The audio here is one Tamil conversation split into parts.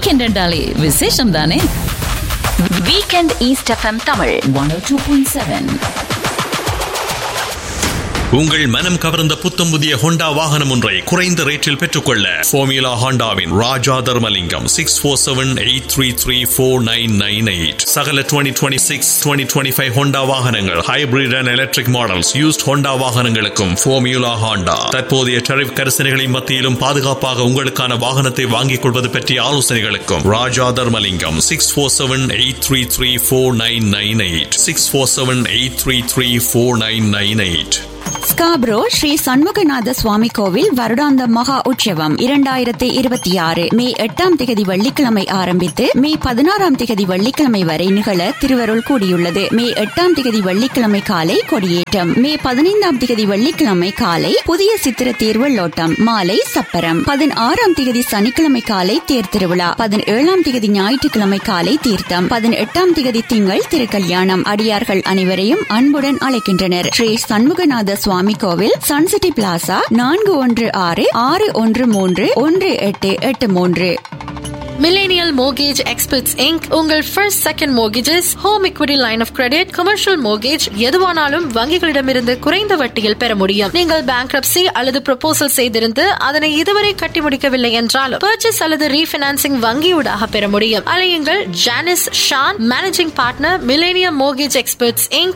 வீக்கெண்ட் என்றாலே விசேஷம் தானே. Weekend east FM Tamil 102.7. உங்கள் மனம் கவர்ந்த புத்தம் புதிய ஹோண்டா வாகனம் ஒன்றை குறைந்த ரேட்டில் பெற்றுக்கொள்ள ஃபார்முலா ஹோண்டாவின் ராஜா தர்மலிங்கம் 6478334998. சகல 2026 2025 ஹோண்டா வாகனங்கள், hybrid and electric models, used Honda வாகனங்களுக்கும் ஃபார்முலா ஹோண்டா தற்போதைய டரிஃப் கரிசனைகளின் மத்தியிலும் பாதுகாப்பாக உங்களுக்கான வாகனத்தை வாங்கிக் கொள்வது பற்றிய ஆலோசனைகளுக்கும் ராஜா தர்மலிங்கம் 6478334998 6478334998. ஸ்காப்ரோ ஸ்ரீ சண்முகநாத சுவாமி கோவில் வருடாந்த மகா உற்சவம் 2026 மே 8ஆம் திகதி வெள்ளிக்கிழமை ஆரம்பித்து மே 16ஆம் திகதி வெள்ளிக்கிழமை வரை நிகழ திருவருள் கூடியுள்ளது. மே 8ஆம் திகதி வெள்ளிக்கிழமை காலை கொடியேற்றம், மே 15ஆம் திகதி வெள்ளிக்கிழமை காலை புதிய சித்திர தேர் வெள்ளோட்டம், மாலை சப்பரம், 16ஆம் திகதி சனிக்கிழமை காலை தேர் திருவிழா, 17ஆம் திகதி ஞாயிற்றுக்கிழமை காலை தீர்த்தம், 18ஆம் திகதி திங்கள் திருக்கல்யாணம். அடியார்கள் அனைவரையும் அன்புடன் அழைக்கின்றனர். ஸ்ரீ சண்முகநாத சுவாமி கோவில், Sun City plaza, 416-613-1883. Millennial Mortgage Experts Inc. உங்கள் first second mortgages, home equity line of credit, commercial mortgage எதுவானாலும் வங்கிகளிடமிருந்து குறைந்த வட்டியில் பெற முடியும். நீங்கள் bankruptcy அல்லது proposal செய்திருந்து அதனை இதுவரை கட்டி முடிக்கவில்லை என்றாலும் purchase அல்லது refinancing வங்கியூடாக பெற முடியும். அலையுங்கள் Janice Shawn, managing partner, Millennium Mortgage Experts Inc.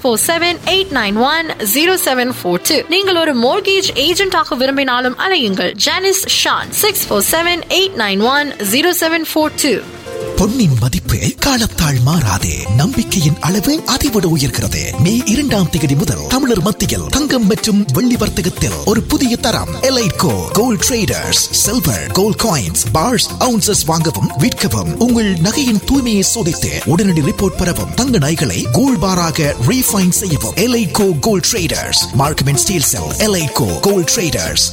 647-891-0742. நீங்கள் ஒரு mortgage agent ஆக விரும்பினாலும் அலையுங்கள் ஜானிஸ் ஷான் 647-891-0742. பொன்னின் மதிப்பு காலத்தால் மாறாதே, நம்பிக்கையின் அளவு அதிவிட உயர்கிறது. மே 2ஆம் தேதி முதல் தமிழர் மத்தியில் தங்கம் மற்றும் வெள்ளி வர்த்தகத்தில் ஒரு புதிய தரம் எலைட்கோ gold traders. Silver, gold coins, parse, ounces வாங்கவும் விற்கவும், உங்கள் நகையின் தூய்மையை சோதித்து உடனடி ரிப்போர்ட் பெறவும், தங்க நகைகளை கோல்ட் பாராக ரீஃபைன் செய்யவும். எலைட்கோ gold traders, Markham and Steeles sell. எலைட்கோ gold traders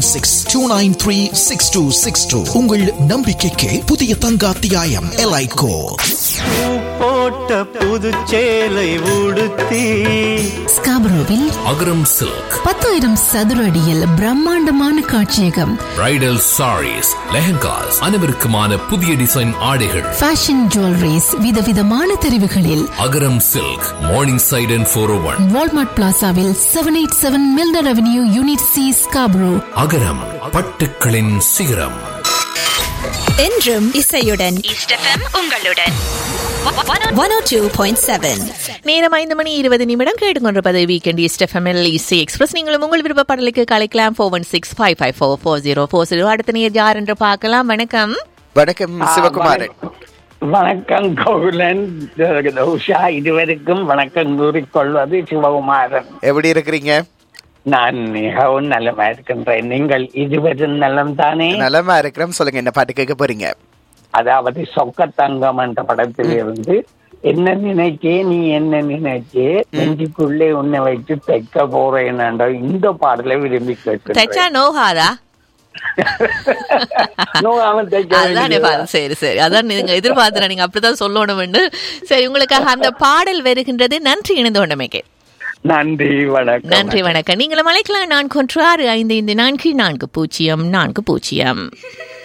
416-293-6262. உங்கள் நம்பிக்கைக்கு புதிய தங்க அத்தியாயம். எலைட்கோ. போட்ட புதுச்சேலை உடுத்தி ஸ்காப்ரோவில் அகரம் சில்க் 10,000 சதுர அடியில் பிரம்மாண்டமான காட்சியகம், பிரைடல் சாரீஸ், லெஹங்காஸ், அனைவருக்குமான புதிய டிசைன் ஆடைகள், ஃபேஷன் ஜுவல்லரிஸ், விதவிதமான தெரிவுகளில். அகரம் silk, morning side and 401, Walmart பிளாசாவில் 787 மில்டர் avenue, unit C, Scarborough. அகரம் பட்டுக்களின் சிகரம். என்றும் இசையுடன் ஈஸ்ட் எஃப்எம் உங்களுடன் 102.7. நேரம் 5:20 கேட்டுக்கொண்டிருப்பது வீக்கெண்ட் ஈஸ்ட் எஃப்எம்எல் இசை எக்ஸ்பிரஸ். நீங்களும் உங்கள் விருப்ப பாடலுக்கு கலைக்கலாம். 416-554-4040. அடுத்த நேர் யார் என்று பார்க்கலாம். வணக்கம். வணக்கம் சிவகுமாரன். வணக்கம் கௌலன், உஷா, இருவருக்கும் வணக்கம் கூறிக்கொள்வது சிவகுமாரன். எப்படி இருக்கிறீங்க? நான் மிகவும் நலமா இருக்கின்றேன். நீங்கள் இருவரும் நலம் தானே? நலமா இருக்கிறோம். சொல்லுங்க, என்ன பாட்டு கேட்க போறீங்க? அதாவது சொக்க தங்கம் என்ற படத்தில் இருந்து என்ன நினைச்சே நீ என்ன நினைச்சே நெஞ்சுக்குள்ளே உன்னை வச்சு தைக்க போறேன் என்ற இந்த பாடலை விரும்பி கேட்கிறேன். சரி சரி, அதான் நீங்க எதிர்பார்த்த, நீங்க அப்படித்தான் சொல்லணும். சரி, உங்களுக்காக அந்த பாடல் வருகின்றது. நன்றி இணைந்து கொண்டமைக்கு. நன்றி, வணக்கம். நன்றி, வணக்கம். நீங்களும் அழைக்கலாம் 416-554-4040.